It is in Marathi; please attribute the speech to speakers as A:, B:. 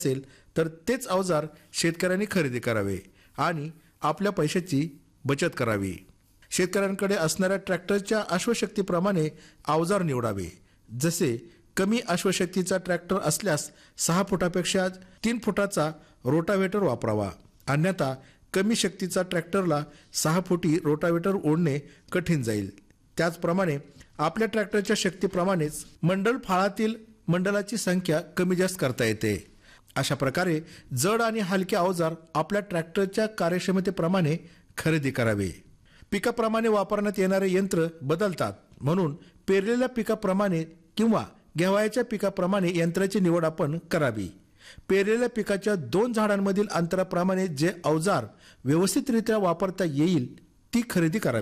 A: असेल तर तेच अवजार शेतकऱ्यांनी खरेदी करावे आणि आपल्या पैशाची बचत करावी. शेतकऱ्यांकडे असणाऱ्या ट्रॅक्टरच्या अश्वशक्तीप्रमाणे अवजार निवडावे. जसे कमी अश्वशक्तीचा ट्रॅक्टर असल्यास 6 फुटापेक्षा 3 फुटाचा रोटावेटर वापरावा. अन्यथा कमी शक्तीचा ट्रॅक्टरला 6 फुटी रोटावेटर ओढणे कठीण जाईल. त्याचप्रमाणे आपल्या ट्रॅक्टरच्या शक्तीप्रमाणेच मंडल फाळातील मंडलाची संख्या कमी जास्त करता येते. अशा प्रकारे जड आणि हलके अवजार आपल्या ट्रॅक्टरच्या कार्यक्षमतेप्रमाणे खरेदी करावे. पिकाप्रमाणे वापरण्यात येणारे यंत्र बदलतात, म्हणून पेरलेल्या पिकाप्रमाणे किंवा गव्हाच्या पिकाप्रमाणे यंत्राची निवड आपण करावी. पेरलेल्या पिकाच्या 2 झाडांमधील अंतराप्रमाणे जे अवजार व्यवस्थितरित्या वापरता येईल ती खरेदी करावी.